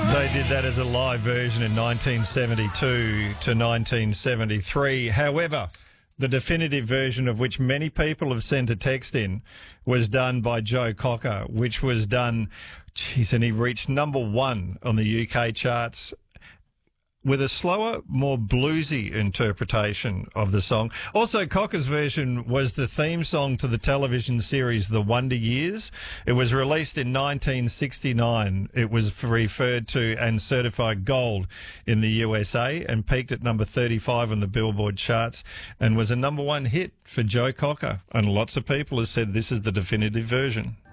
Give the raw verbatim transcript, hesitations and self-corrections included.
They did that as a live version in nineteen seventy-two to nineteen seventy-three. However, the definitive version, of which many people have sent a text in, was done by Joe Cocker, which was done, geez, and he reached number one on the U K charts with a slower, more bluesy interpretation of the song. Also, Cocker's version was the theme song to the television series The Wonder Years. It was released in nineteen sixty-nine. It was referred to and certified gold in the U S A and peaked at number thirty-five on the Billboard charts and was a number one hit for Joe Cocker. And lots of people have said this is the definitive version.